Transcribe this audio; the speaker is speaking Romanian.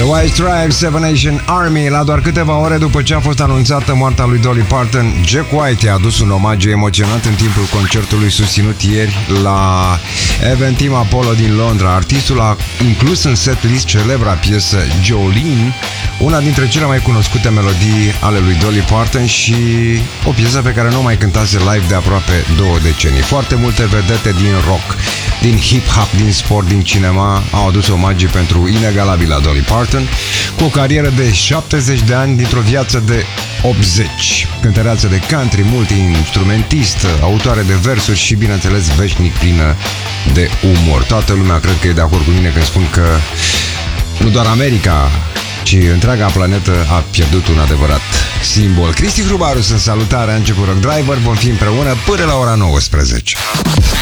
White Stripes, Seven Nation Army. La doar câteva ore după ce a fost anunțată moartea lui Dolly Parton, Jack White i-a adus un omagiu emoționat în timpul concertului susținut ieri la Eventim Apollo din Londra. Artistul a inclus în setlist celebra piesă Jolene, una dintre cele mai cunoscute melodii ale lui Dolly Parton și o piesă pe care nu mai cântase live de aproape 2 decenii. Foarte multe vedete din rock, din hip-hop, din sport, din cinema au adus omagii pentru inegalabila Dolly Parton, cu o carieră de 70 de ani dintr-o viață de 80. Cântăreață de country, multi-instrumentistă, autoare de versuri și, bineînțeles, veșnic plină de umor. Toată lumea cred că e de acord cu mine când spun că nu doar America, ci întreaga planetă a pierdut un adevărat simbol. Cristi Hrubaru sunt, salutare, a început Rock Driver, vom fi împreună până la ora 19.